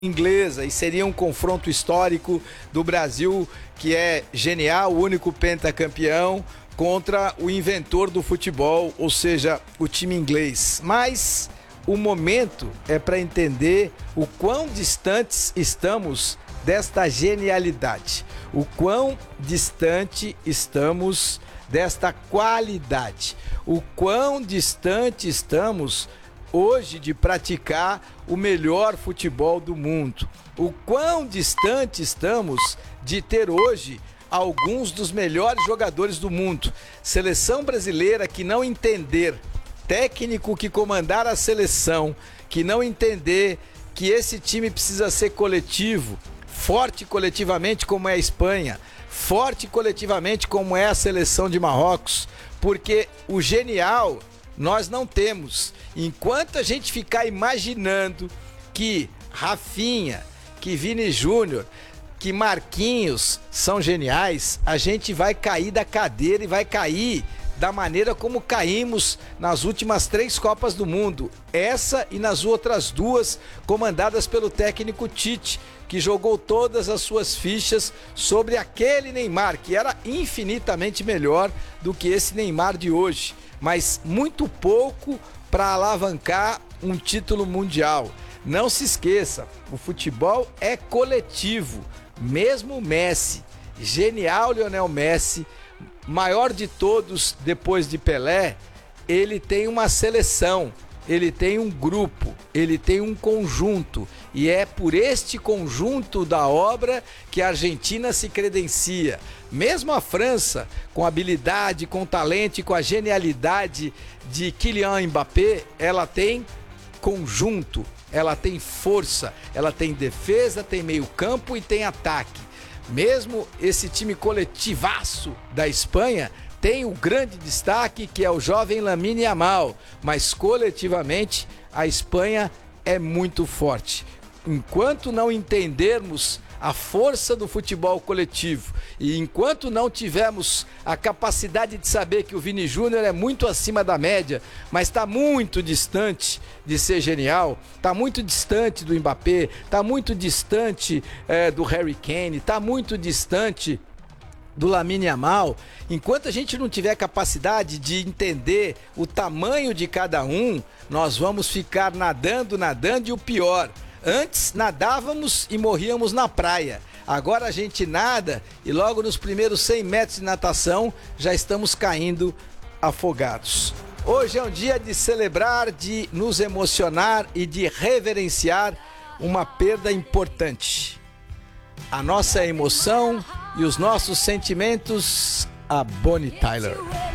inglesa, e seria um confronto histórico do Brasil, que é genial, o único pentacampeão, contra o inventor do futebol, ou seja, o time inglês. Mas o momento é para entender o quão distantes estamos desta genialidade, o quão distante estamos desta qualidade, o quão distante estamos hoje de praticar o melhor futebol do mundo, o quão distante estamos de ter hoje alguns dos melhores jogadores do mundo. Seleção brasileira que não entender, técnico que comandar a seleção, que não entender que esse time precisa ser coletivo, forte coletivamente como é a Espanha, forte coletivamente como é a seleção de Marrocos, porque o genial nós não temos. Enquanto a gente ficar imaginando que Rafinha, que Vini Júnior, que Marquinhos são geniais, a gente vai cair da cadeira e vai cair da maneira como caímos nas últimas 3 Copas do Mundo. Essa e nas outras 2 comandadas pelo técnico Tite, que jogou todas as suas fichas sobre aquele Neymar, que era infinitamente melhor do que esse Neymar de hoje, mas muito pouco para alavancar um título mundial. Não se esqueça, o futebol é coletivo. Mesmo o Messi, genial Lionel Messi, maior de todos depois de Pelé, ele tem uma seleção, ele tem um grupo, ele tem um conjunto, e é por este conjunto da obra que a Argentina se credencia. Mesmo a França, com habilidade, com talento e com a genialidade de Kylian Mbappé, ela tem conjunto, ela tem força, ela tem defesa, tem meio campo e tem ataque. Mesmo esse time coletivaço da Espanha tem o grande destaque, que é o jovem Lamine Yamal, mas coletivamente a Espanha é muito forte. Enquanto não entendermos a força do futebol coletivo e enquanto não tivermos a capacidade de saber que o Vini Júnior é muito acima da média, mas está muito distante de ser genial, está muito distante do Mbappé, está muito distante do Harry Kane, está muito distante do Lamine Yamal, enquanto a gente não tiver capacidade de entender o tamanho de cada um, nós vamos ficar nadando e o pior, antes nadávamos e morríamos na praia. Agora a gente nada e logo nos primeiros 100 metros de natação já estamos caindo afogados. Hoje é um dia de celebrar, de nos emocionar e de reverenciar uma perda importante. A nossa emoção e os nossos sentimentos a Bonnie Tyler.